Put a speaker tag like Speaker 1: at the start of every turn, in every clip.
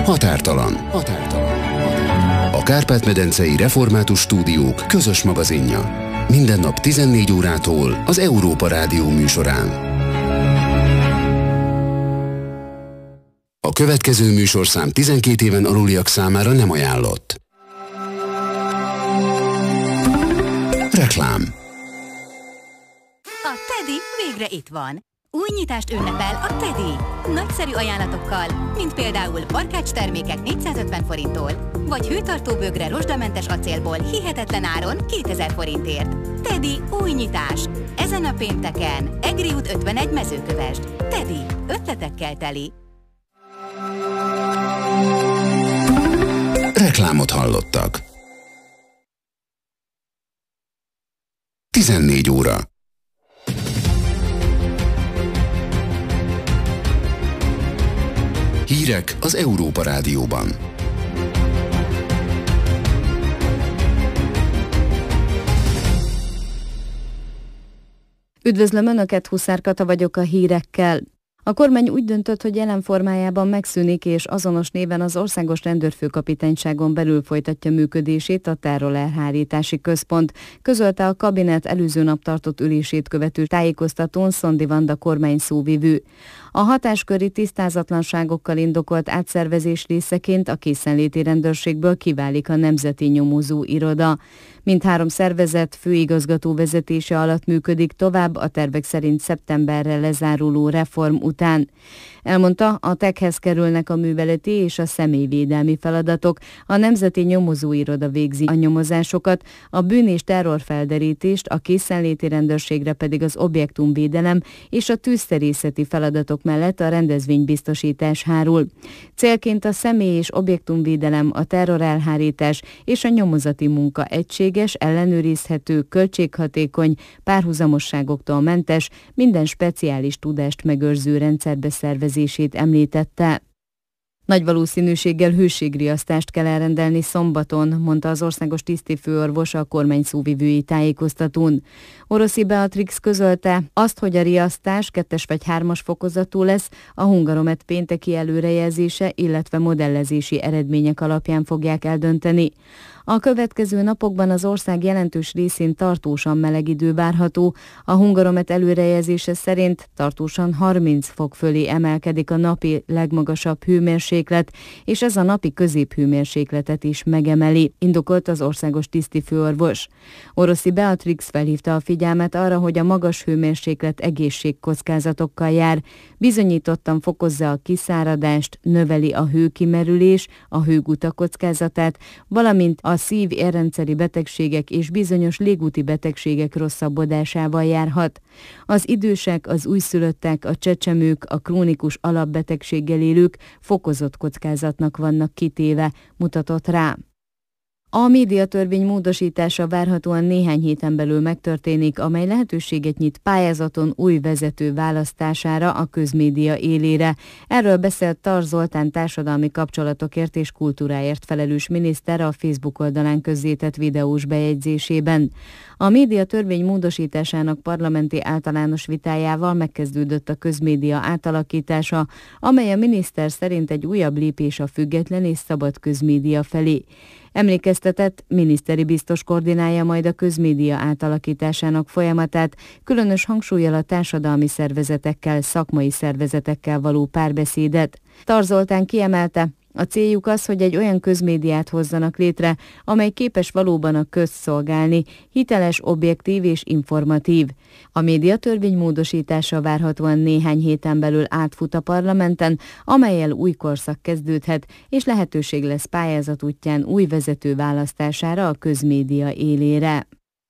Speaker 1: Határtalan. A Kárpát-medencei Református Stúdiók közös magazinja. Minden nap 14 órától az Európa Rádió műsorán. A következő műsorszám 12 éven aluliak számára nem ajánlott. Reklám.
Speaker 2: A Teddy végre itt van. Új nyitást ünnepel a Teddy. Nagyszerű ajánlatokkal, mint például barkács termékek 450 forinttól, vagy hőtartó bögre rozsdamentes acélból hihetetlen áron 2000 forintért. Teddy új nyitás. Ezen a pénteken, Egri út 51 Mezőkövesd. Teddy, ötletekkel teli.
Speaker 1: Reklámot hallottak. 14 óra. Hírek az Európa Rádióban.
Speaker 3: Üdvözlöm Önöket, Huszár Kata vagyok a hírekkel. A kormány úgy döntött, hogy jelen formájában megszűnik és azonos néven az Országos Rendőrfőkapitányságon belül folytatja működését a terrorelhárítási központ, közölte a kabinet előző nap tartott ülését követő tájékoztatón Szondi Vanda kormány szóvivő. A hatásköri tisztázatlanságokkal indokolt átszervezés részeként a készenléti rendőrségből kiválik a Nemzeti Nyomozó Iroda. Mindhárom szervezet főigazgató vezetése alatt működik tovább a tervek szerint szeptemberre lezáruló reform után. Elmondta, a TEK-hez kerülnek a műveleti és a személyvédelmi feladatok, a Nemzeti Nyomozóiroda végzi a nyomozásokat, a bűn- és terrorfelderítést, a készenléti rendőrségre pedig az objektumvédelem és a tűzszerészeti feladatok mellett a rendezvénybiztosítás hárul. Célként a személy- és objektumvédelem, a terrorelhárítás és a nyomozati munka egységes, ellenőrizhető, költséghatékony, párhuzamosságoktól mentes, minden speciális tudást megőrző rendszerbe szervezését említette. Nagy valószínűséggel hőségriasztást kell elrendelni szombaton, mondta az országos tisztifőorvos a kormány szóvivői tájékoztatón. Oroszi Beatrix közölte azt, hogy a riasztás 2-es vagy 3-as fokozatú lesz, a Hungaromet pénteki előrejelzése, illetve modellezési eredmények alapján fogják eldönteni. A következő napokban az ország jelentős részén tartósan meleg idő várható. A Hungaromet előrejelzése szerint tartósan 30 fok fölé emelkedik a napi legmagasabb hőmérséklet, és ez a napi középhőmérsékletet is megemeli, indokolt az országos tisztifőorvos. Oroszi Beatrix felhívta a figyelmet arra, hogy a magas hőmérséklet egészségkockázatokkal jár, bizonyítottan fokozza a kiszáradást, növeli a hőkimerülés, a hőguta kockázatát, valamint a szív-érrendszeri betegségek és bizonyos légúti betegségek rosszabbodásával járhat. Az idősek, az újszülöttek, a csecsemők, a krónikus alapbetegséggel élők fokozott kockázatnak vannak kitéve, mutatott rá. A médiatörvény módosítása várhatóan néhány héten belül megtörténik, amely lehetőséget nyit pályázaton új vezető választására a közmédia élére. Erről beszélt Tar Zoltán társadalmi kapcsolatokért és kultúráért felelős miniszter a Facebook oldalán közzétett videós bejegyzésében. A médiatörvény módosításának parlamenti általános vitájával megkezdődött a közmédia átalakítása, amely a miniszter szerint egy újabb lépés a független és szabad közmédia felé. Emlékeztetett, miniszteri biztos koordinálja majd a közmédia átalakításának folyamatát, különös hangsúllyal a társadalmi szervezetekkel, szakmai szervezetekkel való párbeszédet. Tar Zoltán kiemelte, a céljuk az, hogy egy olyan közmédiát hozzanak létre, amely képes valóban a közt szolgálni, hiteles, objektív és informatív. A médiatörvény módosítása várhatóan néhány héten belül átfut a parlamenten, amellyel új korszak kezdődhet, és lehetőség lesz pályázat útján új vezető választására a közmédia élére.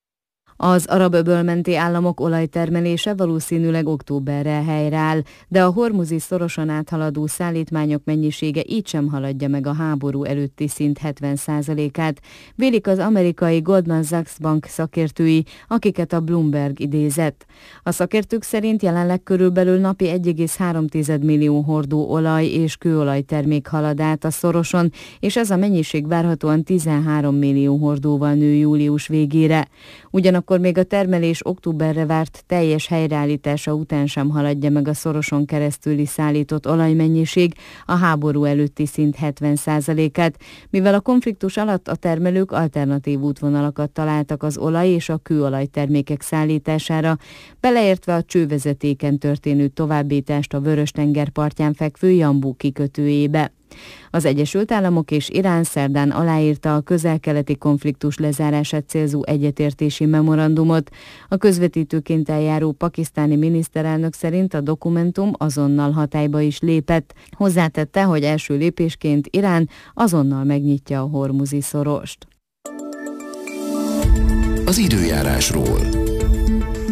Speaker 3: Az Arab-öböl-menti államok olajtermelése valószínűleg októberre helyreáll, de a hormuzi szoroson áthaladó szállítmányok mennyisége így sem haladja meg a háború előtti szint 70%-át, vélik az amerikai Goldman Sachs bank szakértői, akiket a Bloomberg idézett. A szakértők szerint jelenleg körülbelül napi 1,3 millió hordó olaj és kőolajtermék halad át a szoroson, és ez a mennyiség várhatóan 13 millió hordóval nő július végére. Ugyanakkor akkor még a termelés októberre várt teljes helyreállítása után sem haladja meg a szoroson keresztüli szállított olajmennyiség a háború előtti szint 70%-át, mivel a konfliktus alatt a termelők alternatív útvonalakat találtak az olaj és a kőolajtermékek szállítására, beleértve a csővezetéken történő továbbítást a Vörös-tenger partján fekvő Jambu kikötőjébe. Az Egyesült Államok és Irán szerdán aláírta a közel-keleti konfliktus lezárását célzó egyetértési memorandumot. A közvetítőként eljáró pakisztáni miniszterelnök szerint a dokumentum azonnal hatályba is lépett. Hozzátette, hogy első lépésként Irán azonnal megnyitja a Hormuzi szorost.
Speaker 1: Az időjárásról.